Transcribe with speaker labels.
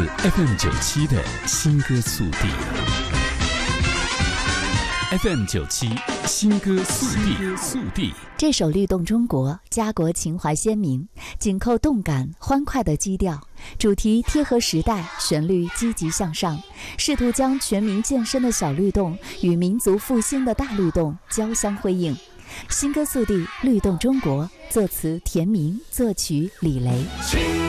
Speaker 1: FM97的新歌速递。FM97新歌速递。
Speaker 2: 这首《律动中国》家国情怀鲜明，紧扣动感欢快的基调，主题贴合时代，旋律积极向上，试图将全民健身的小律动与民族复兴的大律动交相辉映。新歌速递《律动中国》，作词田明，作曲李雷。